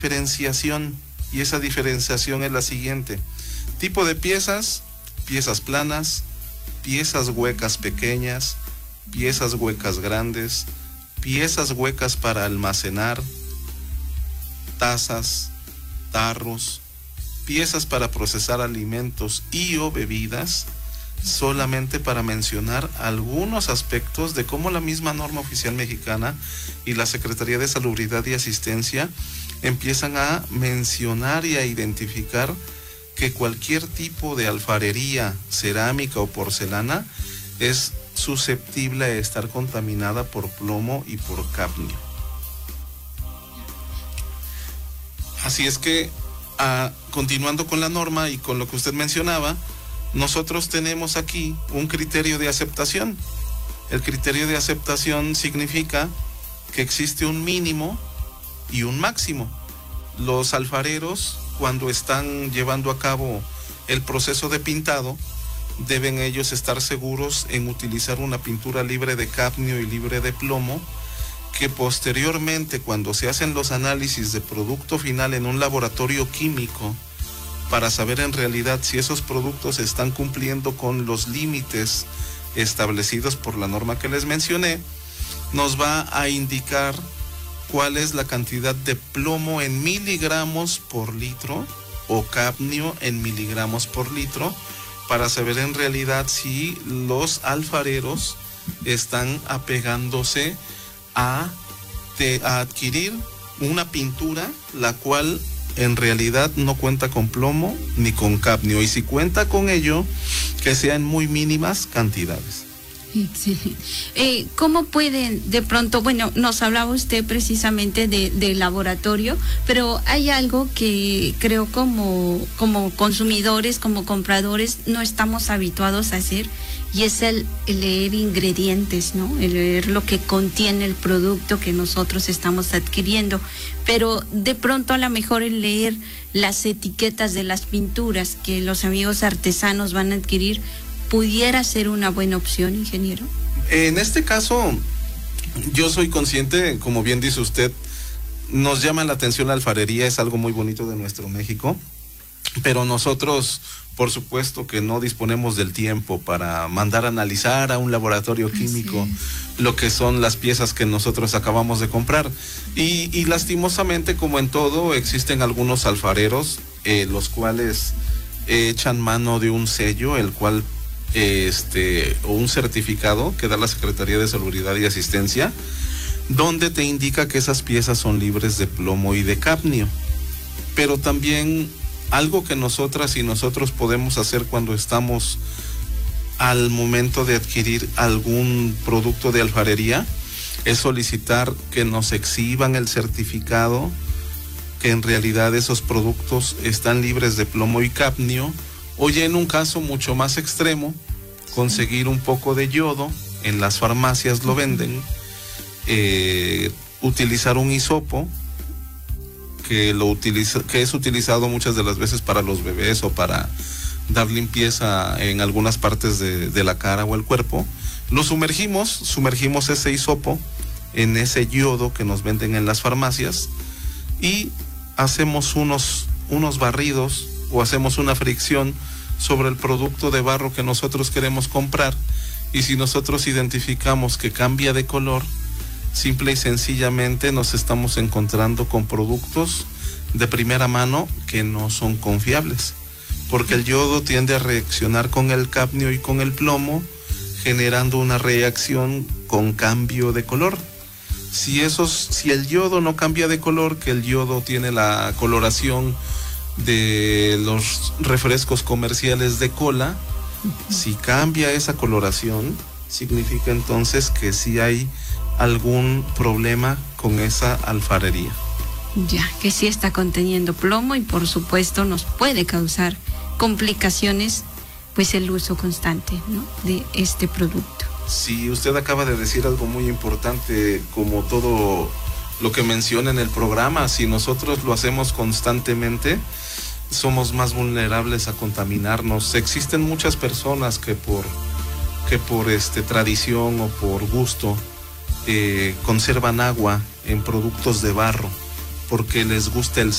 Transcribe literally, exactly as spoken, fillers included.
diferenciación, y esa diferenciación es la siguiente: tipo de piezas, piezas planas, piezas huecas pequeñas, piezas huecas grandes, piezas huecas para almacenar, tazas, tarros, piezas para procesar alimentos y o bebidas, solamente para mencionar algunos aspectos de cómo la misma norma oficial mexicana y la Secretaría de Salubridad y Asistencia empiezan a mencionar y a identificar que cualquier tipo de alfarería, cerámica o porcelana es susceptible a estar contaminada por plomo y por cadmio. Así es que, ah, continuando con la norma y con lo que usted mencionaba, nosotros tenemos aquí un criterio de aceptación. El criterio de aceptación significa que existe un mínimo y un máximo. Los alfareros, cuando están llevando a cabo el proceso de pintado, deben ellos estar seguros en utilizar una pintura libre de cadmio y libre de plomo, que posteriormente, cuando se hacen los análisis de producto final en un laboratorio químico, para saber en realidad si esos productos están cumpliendo con los límites establecidos por la norma que les mencioné, nos va a indicar cuál es la cantidad de plomo en miligramos por litro o cadmio en miligramos por litro, para saber en realidad si los alfareros están apegándose a, de, a adquirir una pintura la cual en realidad no cuenta con plomo ni con cadmio, y si cuenta con ello, que sea en muy mínimas cantidades. Excelente. Eh, ¿Cómo pueden de pronto, bueno, nos hablaba usted precisamente de, de laboratorio, pero hay algo que creo como, como consumidores, como compradores, no estamos habituados a hacer, y es el, el leer ingredientes, ¿no? El leer lo que contiene el producto que nosotros estamos adquiriendo, pero de pronto a lo mejor el leer las etiquetas de las pinturas que los amigos artesanos van a adquirir pudiera ser una buena opción, ingeniero. En este caso, yo soy consciente, como bien dice usted, nos llama la atención la alfarería, es algo muy bonito de nuestro México, pero nosotros, por supuesto que no disponemos del tiempo para mandar a analizar a un laboratorio químico lo que son las piezas que nosotros acabamos de comprar. Y, y lastimosamente, como en todo, existen algunos alfareros, eh, los cuales eh, echan mano de un sello, el cual este o un certificado que da la Secretaría de Salubridad y Asistencia, donde te indica que esas piezas son libres de plomo y de cadmio. Pero también algo que nosotras y nosotros podemos hacer cuando estamos al momento de adquirir algún producto de alfarería es solicitar que nos exhiban el certificado que en realidad esos productos están libres de plomo y cadmio. O ya en un caso mucho más extremo, conseguir un poco de yodo, en las farmacias lo venden, eh, utilizar un hisopo, que, lo utiliza, que es utilizado muchas de las veces para los bebés o para dar limpieza en algunas partes de, de la cara o el cuerpo. Lo sumergimos, sumergimos ese hisopo en ese yodo que nos venden en las farmacias y hacemos unos, unos barridos o hacemos una fricción sobre el producto de barro que nosotros queremos comprar, y si nosotros identificamos que cambia de color, simple y sencillamente nos estamos encontrando con productos de primera mano que no son confiables, porque el yodo tiende a reaccionar con el cadmio y con el plomo, generando una reacción con cambio de color. Si esos, si el yodo no cambia de color, que el yodo tiene la coloración de los refrescos comerciales de cola, si cambia esa coloración, significa entonces que sí hay algún problema con esa alfarería. Ya, que sí está conteniendo plomo, y por supuesto nos puede causar complicaciones, pues el uso constante, ¿no?, de este producto. Sí, usted acaba de decir algo muy importante, como todo lo que menciona en el programa. Si nosotros lo hacemos constantemente, somos más vulnerables a contaminarnos. Existen muchas personas que por, que por este, tradición o por gusto eh, conservan agua en productos de barro, porque les gusta el